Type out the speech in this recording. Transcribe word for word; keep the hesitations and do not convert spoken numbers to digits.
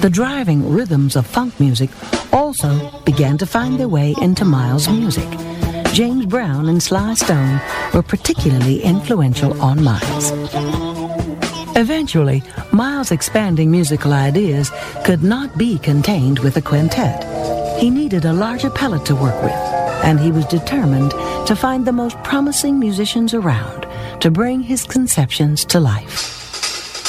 The driving rhythms of funk music also began to find their way into Miles' music. James Brown and Sly Stone were particularly influential on Miles. Eventually, Miles' expanding musical ideas could not be contained with a quintet. He needed a larger palette to work with, and he was determined to find the most promising musicians around to bring his conceptions to life.